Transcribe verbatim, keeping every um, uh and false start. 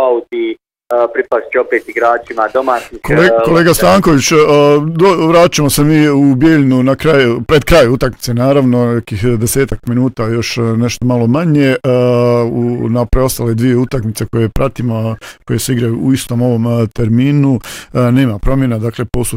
aut i pripast će opet igračima domaćih. Kolega, kolega Stanković, do, vraćamo se mi u Bijeljinu na kraju, pred kraju utakmice, naravno, nekih desetak minuta, još nešto malo manje, u, na preostale dvije utakmice koje pratimo, koje se igraju u istom ovom terminu, nema promjena, dakle, poslu